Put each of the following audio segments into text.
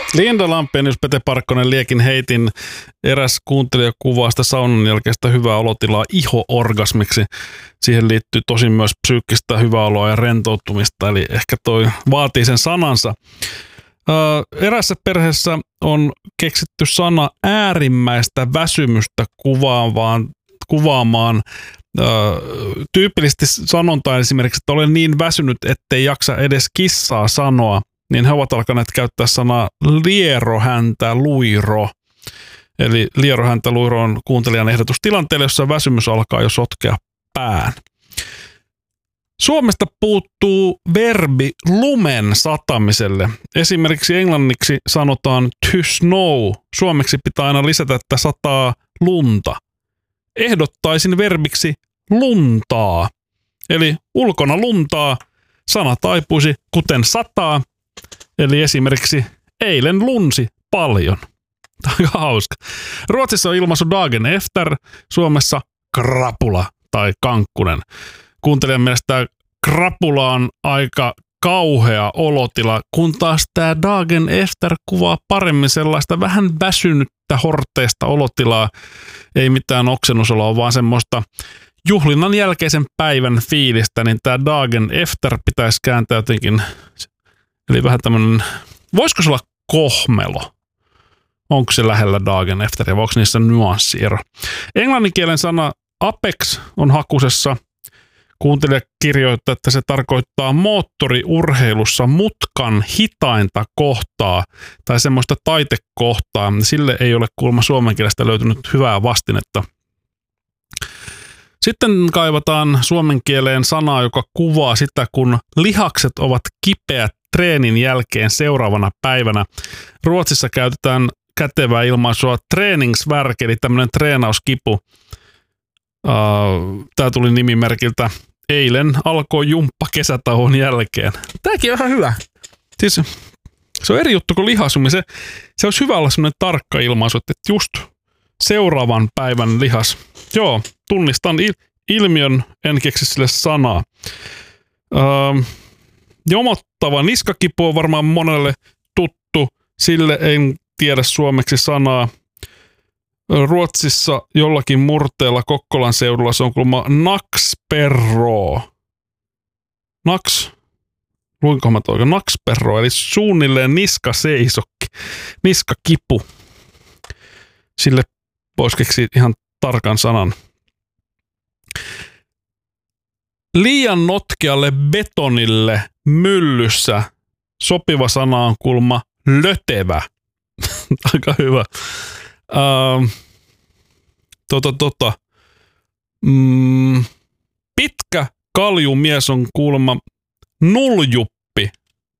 Linda Lampenius, Pete Parkkonen, Liekin heitin. Eräs kuuntelija kuvaa sitä saunan jälkeistä hyvää olotilaa iho-orgasmiksi. Siihen liittyy tosin myös psyykkistä hyvää oloa ja rentoutumista, eli ehkä toi vaatii sen sanansa. Erässä perheessä on keksitty sana äärimmäistä väsymystä kuvaamaan. Tyypillisesti sanonta esimerkiksi, että olen niin väsynyt, ettei jaksa edes kissaa sanoa, niin he ovat alkaneet käyttää sanaa lierohäntä luiro. Eli lierohäntä luiro on kuuntelijan ehdotus tilanteelle, jossa väsymys alkaa jo sotkea pään. Suomesta puuttuu verbi lumen satamiselle. Esimerkiksi englanniksi sanotaan to snow. Suomeksi pitää aina lisätä, että sataa lunta. Ehdottaisin verbiksi luntaa. Eli ulkona luntaa, sana taipuisi kuten sataa. Eli esimerkiksi eilen lunsi paljon. Aika hauska. Ruotsissa on ilmaisu dagen efter, Suomessa krapula tai kankkunen. Kuuntelijan mielestä krapula on aika kauhea olotila, kun taas tämä dagen efter kuvaa paremmin sellaista vähän väsynyttä horteista olotilaa. Ei mitään oksennusoloa, vaan semmoista juhlinnan jälkeisen päivän fiilistä, niin tämä dagen efter pitäisi kääntää jotenkin, eli vähän tämmöinen, voisiko se olla kohmelo? Onko se lähellä dagen efter ja onko niissä nyanssiero? Englanninkielen sana apex on hakusessa. Kuuntelija kirjoittaa, että se tarkoittaa moottoriurheilussa mutkan hitainta kohtaa tai semmoista taitekohtaa. Sille ei ole kuulemma suomen kielestä löytynyt hyvää vastinetta. Sitten kaivataan suomen kieleen sanaa, joka kuvaa sitä, kun lihakset ovat kipeät treenin jälkeen seuraavana päivänä. Ruotsissa käytetään kätevää ilmaisua träningsvärk, eli tämmöinen treenauskipu. Tämä tuli nimimerkiltä eilen alkoi jumppa kesätauon jälkeen. Tämäkin on ihan hyvä. Siis, se on eri juttu kuin lihasumi. Se olisi hyvä olla semmoinen tarkka ilmaisu, että just seuraavan päivän lihas. Joo, tunnistan ilmiön, en keksi sille sanaa. Jomottava niskakipu on varmaan monelle tuttu. Sille en tiedä suomeksi sanaa. Ruotsissa jollakin murteella Kokkolan seudulla se on kuulemma nacksperro. Luinkohan mä toikin? Nacksperro, eli suunnilleen niskaseisokki, niskakipu. Sille voisi keksiä ihan tarkan sanan. Liian notkealle betonille myllyssä sopiva sana on kuulemma lötevä. Aika hyvä. Pitkä kaljumies on kuulemma nuljuppi.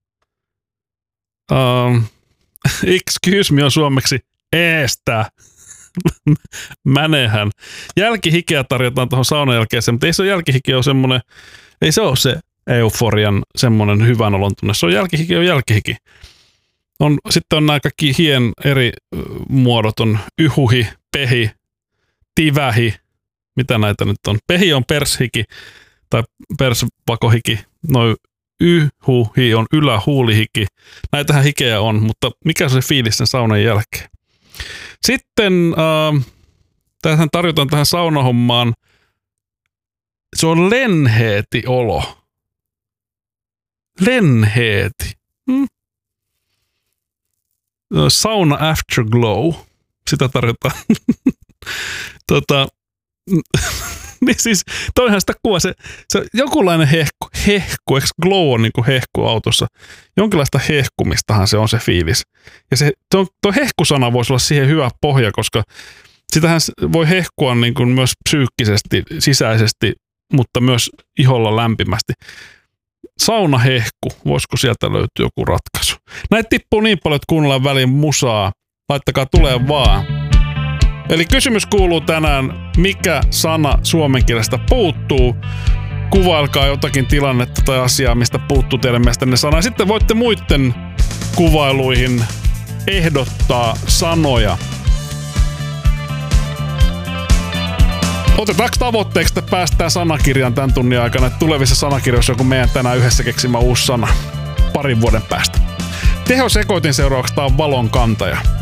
Excuse me on suomeksi eestä. Mänehän. Jälkihikeä tarjotaan tuohon saunan jälkeeseen, mutta ei se ole jälkihikeä ole semmoinen, ei se ole se euforian semmoinen hyvän olon tunne. Se on jälkihiki, on jälkihiki. Sitten on nämä kaikki hien eri muodot, on yhuhi, pehi, tivähi, mitä näitä nyt on. Pehi on pershiki tai persvakohiki, noi yhuhi on ylähuulihiki. Näitähän hikeä on, mutta mikä on se fiilis sen saunan jälkeen? Sitten tähän tarjotaan tähän saunahommaan, se on lenheeti olo. Lenheeti. Sauna afterglow. Sitä tarjotaan. Niin siis, toihan sitä kuvaa, se jonkunlainen hehku, eikö glow on niin kuin hehku autossa? Jonkinlaista hehkumistahan se on se fiilis. Ja tuo hehkusana voisi olla siihen hyvä pohja, koska sitähän voi hehkua niin kuin myös psyykkisesti, sisäisesti, mutta myös iholla lämpimästi. Saunahehku, voisiko sieltä löytyä joku ratkaisu? Näitä tippuu niin paljon, että kuunnellaan väliin musaa. Laittakaa tulee vaan. Eli kysymys kuuluu tänään, mikä sana suomen kielestä puuttuu? Kuvailkaa jotakin tilannetta tai asiaa, mistä puuttuu teidän mielestänne sana. Ja sitten voitte muiden kuvailuihin ehdottaa sanoja. Otetaanko tavoitteeksi, että päästään sanakirjaan tämän tunnin aikana, että tulevissa sanakirjoissa on kun meidän tänään yhdessä keksimä uusi sana parin vuoden päästä. Tehosekoitin seurauksesta on valon kantaja.